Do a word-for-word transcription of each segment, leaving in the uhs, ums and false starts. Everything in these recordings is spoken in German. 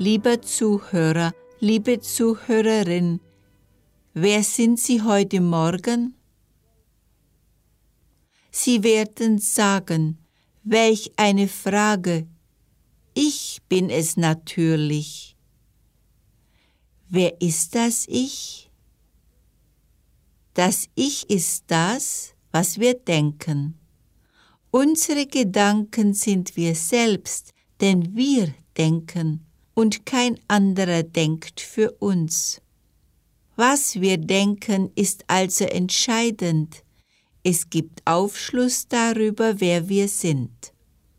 Lieber Zuhörer, liebe Zuhörerin, wer sind Sie heute Morgen? Sie werden sagen, welch eine Frage. Ich bin es natürlich. Wer ist das Ich? Das Ich ist das, was wir denken. Unsere Gedanken sind wir selbst, denn wir denken und kein anderer denkt für uns. Was wir denken, ist also entscheidend. Es gibt Aufschluss darüber, wer wir sind.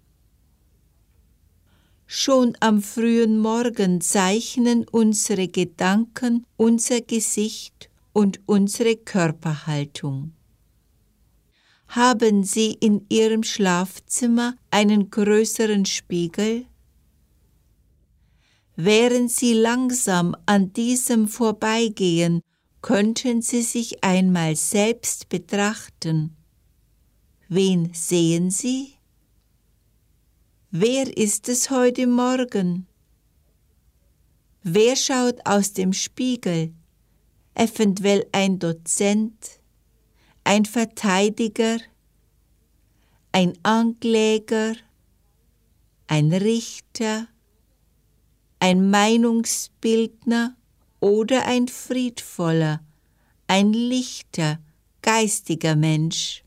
Schon am frühen Morgen zeichnen unsere Gedanken unser Gesicht und unsere Körperhaltung. Haben Sie in Ihrem Schlafzimmer einen größeren Spiegel? Während Sie langsam an diesem vorbeigehen, könnten Sie sich einmal selbst betrachten. Wen sehen Sie? Wer ist es heute Morgen? Wer schaut aus dem Spiegel? Eventuell ein Dozent, ein Verteidiger, ein Ankläger, ein Richter, ein Meinungsbildner oder ein friedvoller, ein lichter, geistiger Mensch.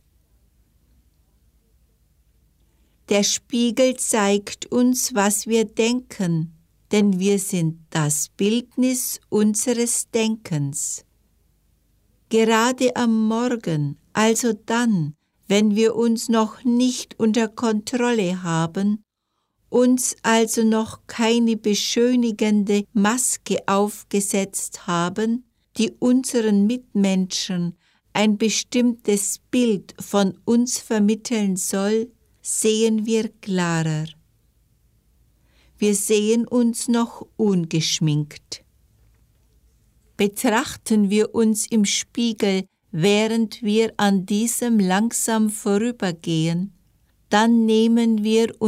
Der Spiegel zeigt uns, was wir denken, denn wir sind das Bildnis unseres Denkens. Gerade am Morgen, also dann, wenn wir uns noch nicht unter Kontrolle haben, uns also noch keine beschönigende Maske aufgesetzt haben, die unseren Mitmenschen ein bestimmtes Bild von uns vermitteln soll, sehen wir klarer. Wir sehen uns noch ungeschminkt. Betrachten wir uns im Spiegel, während wir an diesem langsam vorübergehen, dann nehmen wir